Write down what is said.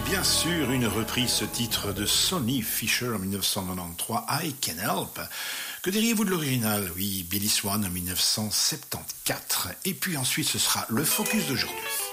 bien sûr une reprise, ce titre de Sonny Fisher en 1993, I Can Help. Que diriez-vous de l'original? Oui, Billy Swan en 1974. Et puis ensuite, ce sera le focus d'aujourd'hui.